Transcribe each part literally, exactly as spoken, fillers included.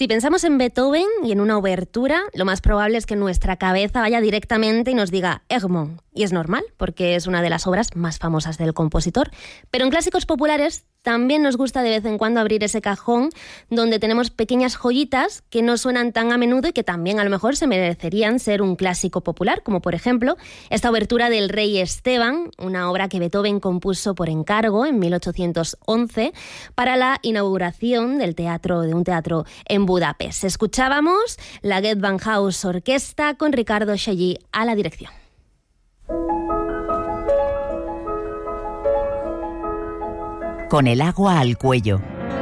Si pensamos en Beethoven y en una obertura, lo más probable es que nuestra cabeza vaya directamente y nos diga Egmont. Y es normal, porque es una de las obras más famosas del compositor. Pero en clásicos populares también nos gusta de vez en cuando abrir ese cajón donde tenemos pequeñas joyitas que no suenan tan a menudo y que también a lo mejor se merecerían ser un clásico popular, como por ejemplo esta obertura del Rey Esteban, una obra que Beethoven compuso por encargo en mil ochocientos once para la inauguración del teatro, de un teatro en Budapest. Escuchábamos la Gewandhaus Orquesta con Ricardo Chailly a la dirección. Con el agua al cuello.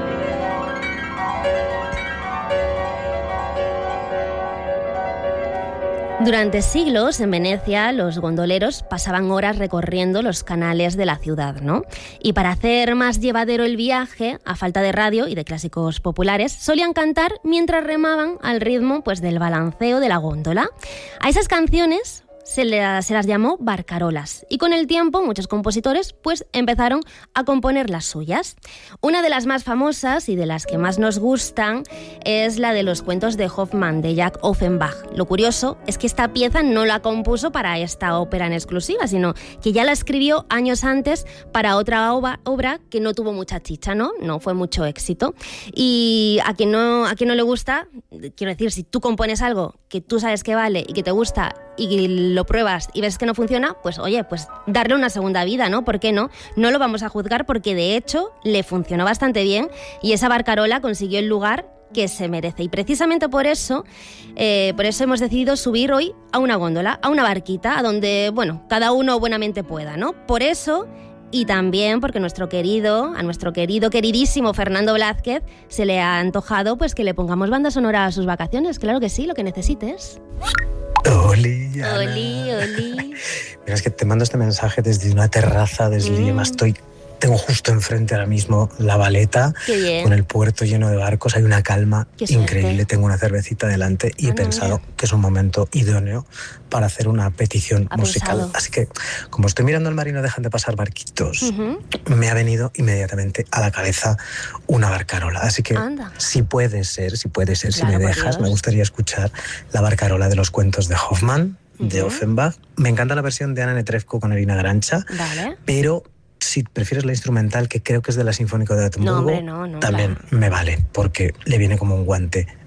Durante siglos, en Venecia, los gondoleros pasaban horas recorriendo los canales de la ciudad, ¿no? Y para hacer más llevadero el viaje, a falta de radio y de clásicos populares, solían cantar mientras remaban al ritmo, pues, del balanceo de la góndola. A esas canciones se, le, se las llamó barcarolas, y con el tiempo muchos compositores pues empezaron a componer las suyas. Una de las más famosas y de las que más nos gustan es la de los cuentos de Hoffmann, de Jacques Offenbach. Lo curioso es que esta pieza no la compuso para esta ópera en exclusiva, sino que ya la escribió años antes para otra obra, obra que no tuvo mucha chicha, ¿no? No fue mucho éxito. Y a quien no, a quien no le gusta, quiero decir, si tú compones algo que tú sabes que vale y que te gusta y lo pruebas y ves que no funciona, pues oye, pues darle una segunda vida, ¿no? ¿Por qué no? No lo vamos a juzgar porque de hecho le funcionó bastante bien y esa barcarola consiguió el lugar que se merece. Y precisamente por eso, eh, por eso hemos decidido subir hoy a una góndola, a una barquita, a donde, bueno, cada uno buenamente pueda, ¿no? Por eso, y también porque nuestro querido, a nuestro querido, queridísimo Fernando Blázquez se le ha antojado pues que le pongamos banda sonora a sus vacaciones. Claro que sí, lo que necesites. Oli, Ana. Oli, oli. Mira, es que te mando este mensaje desde una terraza de Sliema. Mm. Estoy, tengo justo enfrente ahora mismo la Valeta, con el puerto lleno de barcos. Hay una calma increíble. Tengo una cervecita delante y ah, he pensado no, que es un momento idóneo para hacer una petición ha musical. Pensado. Así que, como estoy mirando al mar y no dejan de pasar barquitos, uh-huh. me ha venido inmediatamente a la cabeza una barcarola. Así que, Anda. si puede ser, si puede ser, claro, si me dejas, me gustaría escuchar la barcarola de los cuentos de Hoffmann, uh-huh. de Offenbach. Me encanta la versión de Anna Netrebko con Irina Grancha, vale. pero si prefieres la instrumental, que creo que es de la Sinfónica de Gotemburgo, no, hombre, no, no, también la... me vale, porque le viene como un guante